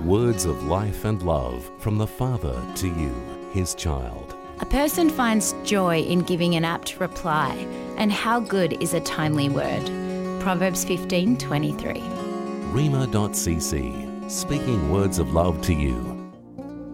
Words of life and love from the Father to you, his child. A person finds joy in giving an apt reply, and how good is a timely word. Proverbs 15:23. Rhema.cc, speaking words of love to you.